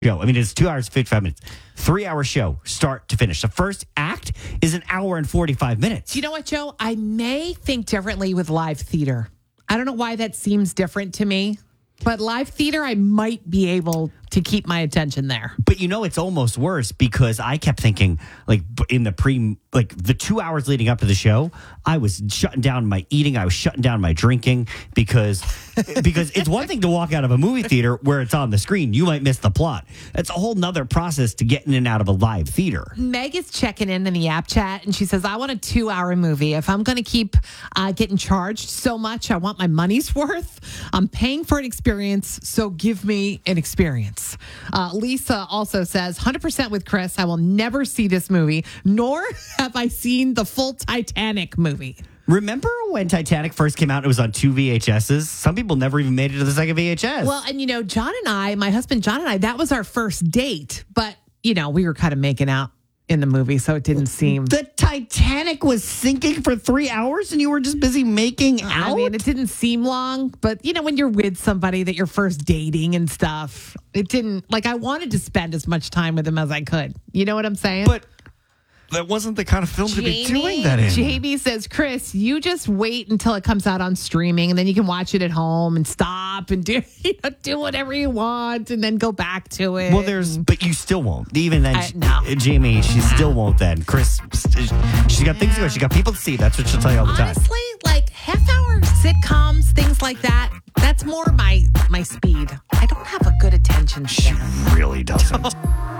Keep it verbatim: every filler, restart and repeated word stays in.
Go. I mean, it's two hours, fifty-five minutes. Three hour show, start to finish. The first act is an hour and forty-five minutes. You know what, Joe? I may think differently with live theater. I don't know why that seems different to me, but live theater, I might be able to keep my attention there. But you know, it's almost worse because I kept thinking, like in the pre, like the two hours leading up to the show, I was shutting down my eating, I was shutting down my drinking because because it's one thing to walk out of a movie theater where it's on the screen, you might miss the plot. It's a whole nother process to get in and out of a live theater. Meg is checking in in the app chat, and she says, "I want a two-hour movie. If I'm going to keep uh, getting charged so much, I want my money's worth. I'm paying for an experience, so give me an experience." Uh, Lisa also says, one hundred percent with Chris. I will never see this movie, nor have I seen the full Titanic movie. Remember when Titanic first came out, it was on two V H S's? Some people never even made it to the second V H S. Well, and you know, John and I, my husband John and I, that was our first date. But, you know, we were kind of making out in the movie, so it didn't seem... The Titanic was sinking for three hours and you were just busy making out? I mean, it didn't seem long, but, you know, when you're with somebody that you're first dating and stuff, it didn't... Like, I wanted to spend as much time with him as I could. You know what I'm saying? But that wasn't the kind of film Jamie, to be doing that in. Jamie says, Chris, you just wait until it comes out on streaming, and then you can watch it at home and stop and do you know, do whatever you want, and then go back to it. Well, there's, but you still won't. Even then, I, she- no. Jamie, she still won't. Then Chris, she's got things to go. She got people to see. That's what she'll tell you all the time. Honestly, like half-hour sitcoms, things like that. That's more my my speed. I don't have a good attention She span. really doesn't.